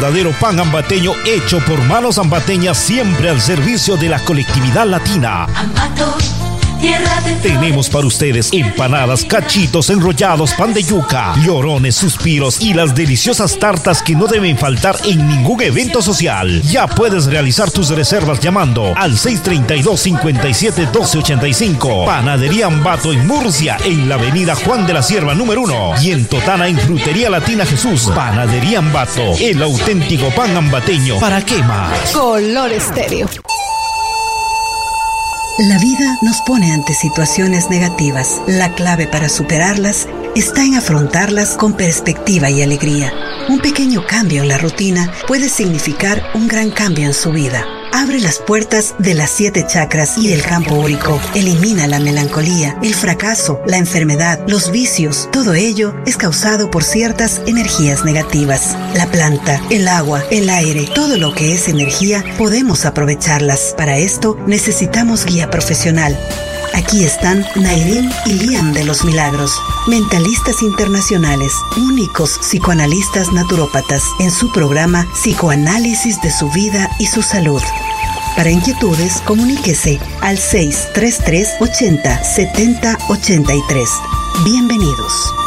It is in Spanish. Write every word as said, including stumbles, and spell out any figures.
verdadero pan ambateño hecho por manos ambateñas, siempre al servicio de la colectividad latina. Ambato, tierra de... Tenemos para ustedes empanadas, cachitos, enrollados, pan de yuca, llorones, suspiros y las deliciosas tartas que no deben faltar en ningún evento social. Ya puedes realizar tus reservas llamando al seis treinta y dos, cincuenta y siete, doce ochenta y cinco. Panadería Ambato en Murcia, en la avenida Juan de la Cierva número uno, y en Totana en Frutería Latina Jesús. Panadería Ambato, el auténtico pan ambateño. ¿Para qué más? Color Estéreo. La vida nos pone ante situaciones negativas. La clave para superarlas está en afrontarlas con perspectiva y alegría. Un pequeño cambio en la rutina puede significar un gran cambio en su vida. Abre las puertas de las siete chakras y del campo úrico. Elimina la melancolía, el fracaso, la enfermedad, los vicios. Todo ello es causado por ciertas energías negativas. La planta, el agua, el aire, todo lo que es energía, podemos aprovecharlas. Para esto necesitamos guía profesional. Aquí están Nairín y Liam de los Milagros, mentalistas internacionales, únicos psicoanalistas naturópatas, en su programa Psicoanálisis de su vida y su salud. Para inquietudes, comuníquese al seis tres tres, ochenta, setenta, ochenta y tres. Bienvenidos.